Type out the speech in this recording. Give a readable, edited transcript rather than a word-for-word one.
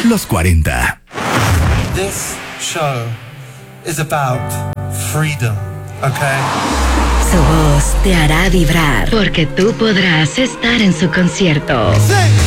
Los 40. This show is about freedom, okay? Su voz te hará vibrar porque tú podrás estar en su concierto. Sí.